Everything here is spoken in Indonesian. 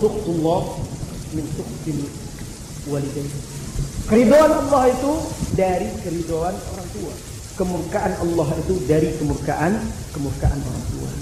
Sukhullah min sukhil walidain. Keridhaan Allah itu dari keridhaan orang tua. Kemurkaan Allah itu dari kemurkaan orang tua.